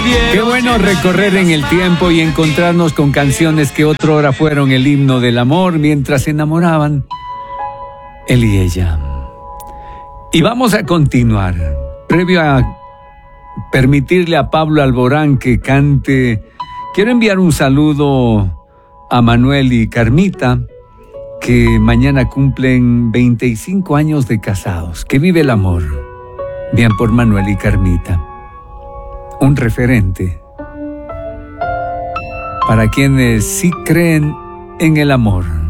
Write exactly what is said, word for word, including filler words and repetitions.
Qué bueno recorrer en el tiempo y encontrarnos con canciones que otrora fueron el himno del amor mientras se enamoraban él y ella. Y vamos a continuar. Previo a permitirle a Pablo Alborán que cante, quiero enviar un saludo a Manuel y Carmita, que mañana cumplen veinticinco años de casados. Que vive el amor. Bien por Manuel y Carmita. Un referente para quienes sí creen en el amor.